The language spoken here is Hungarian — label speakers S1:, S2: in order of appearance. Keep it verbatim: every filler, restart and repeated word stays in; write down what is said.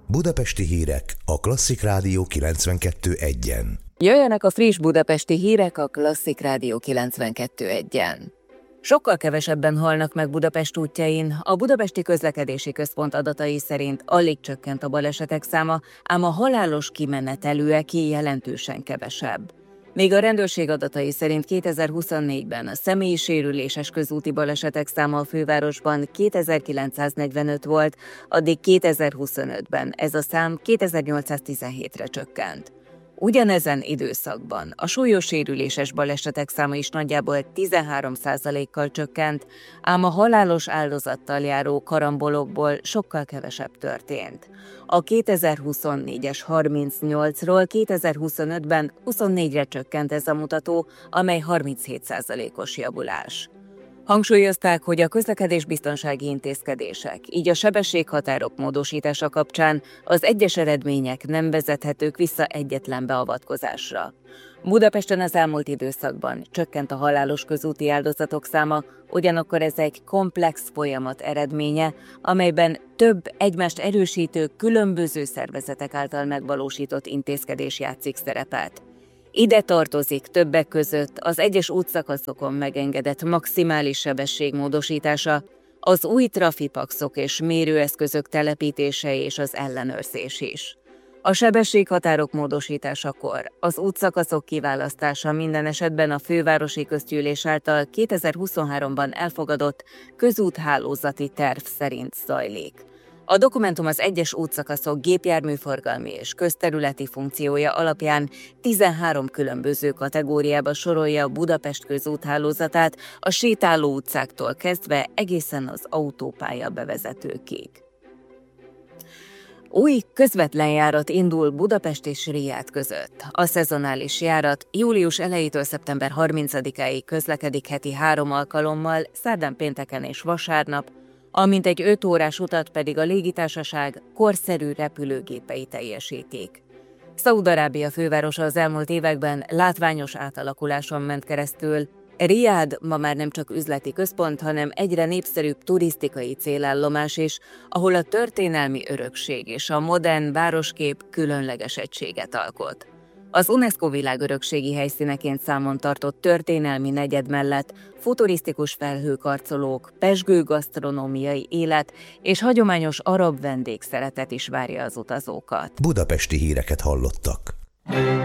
S1: Budapesti hírek a Klasszik Rádió kilencvenkettő egyen.
S2: Jöjjenek a friss budapesti hírek a Klasszik Rádió kilencvenkettő egyen. Sokkal kevesebben halnak meg Budapest útjain. A Budapesti Közlekedési Központ adatai szerint alig csökkent a balesetek száma, ám a halálos kimenetelőeké jelentősen kevesebb. Míg a rendőrség adatai szerint kétezer-huszonnégyben a személyi sérüléses közúti balesetek száma a fővárosban kétezer-kilencszáznegyvenöt volt, addig kétezer-huszonötben ez a szám kétezer-nyolcszáztizenhétre csökkent. Ugyanezen időszakban a súlyos sérüléses balesetek száma is nagyjából tizenhárom százalékkal csökkent, ám a halálos áldozattal járó karambolokból sokkal kevesebb történt. A kétezer-huszonnégyes harmincnyolcról kétezer-huszonötben huszonnégyre csökkent ez a mutató, amely harminchét százalékos javulás. Hangsúlyozták, hogy a közlekedésbiztonsági intézkedések, így a sebességhatárok módosítása kapcsán az egyes eredmények nem vezethetők vissza egyetlen beavatkozásra. Budapesten az elmúlt időszakban csökkent a halálos közúti áldozatok száma, ugyanakkor ez egy komplex folyamat eredménye, amelyben több egymást erősítő különböző szervezetek által megvalósított intézkedés játszik szerepet. Ide tartozik többek között az egyes útszakaszokon megengedett maximális sebesség módosítása, az új trafipaxok és mérőeszközök telepítése és az ellenőrzés is. A sebességhatárok módosításakor az útszakaszok kiválasztása minden esetben a fővárosi közgyűlés által kétezer-huszonháromban elfogadott közúthálózati terv szerint zajlik. A dokumentum az egyes útszakaszok gépjárműforgalmi és közterületi funkciója alapján tizenhárom különböző kategóriába sorolja a Budapest közúthálózatát, a sétáló utcáktól kezdve egészen az autópálya bevezetőkig. Új közvetlen járat indul Budapest és Riad között. A szezonális járat július elejétől szeptember harmincadikáig közlekedik heti három alkalommal, szerdán, pénteken és vasárnap, a mintegy öt órás utat pedig a légitársaság korszerű repülőgépei teljesítik. Szaúd-Arábia fővárosa az elmúlt években látványos átalakuláson ment keresztül. Riad ma már nem csak üzleti központ, hanem egyre népszerűbb turisztikai célállomás is, ahol a történelmi örökség és a modern városkép különleges egységet alkot. Az UNESCO világörökségi helyszíneként számon tartott történelmi negyed mellett futurisztikus felhőkarcolók, pezsgő gasztronómiai élet és hagyományos arab vendégszeretet is várja az utazókat.
S1: Budapesti híreket hallottak.